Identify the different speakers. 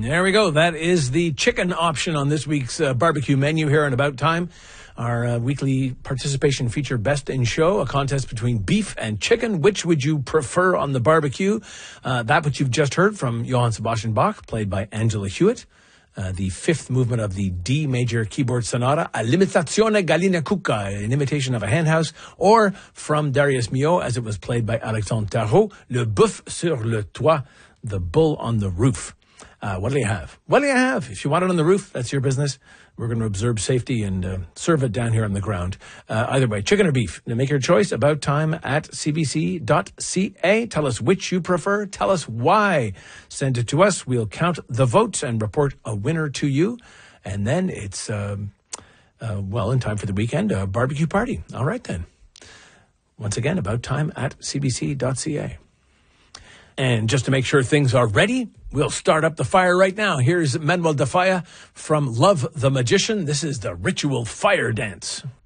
Speaker 1: There we go. That is the chicken option on this week's barbecue menu here on About Time. Our weekly participation feature, Best in Show, a contest between beef and chicken. Which would you prefer on the barbecue? That which you've just heard from Johann Sebastian Bach, played by Angela Hewitt. The fifth movement of the D major keyboard sonata, A l'imitazione gallina cucca, an imitation of a henhouse, or from Darius Milhaud, as it was played by Alexandre Tarot, Le Boeuf sur le toit, the bull on the roof. What do you have? What do you have? If you want it on the roof, that's your business. We're going to observe safety and serve it down here on the ground. Either way, chicken or beef. Now make your choice. About time at cbc.ca. Tell us which you prefer. Tell us why. Send it to us. We'll count the votes and report a winner to you. And then it's, in time for the weekend, a barbecue party. All right, then. Once again, about time at cbc.ca. And just to make sure things are ready, we'll start up the fire right now. Here's Manuel de Falla from Love the Magician. This is the Ritual Fire Dance.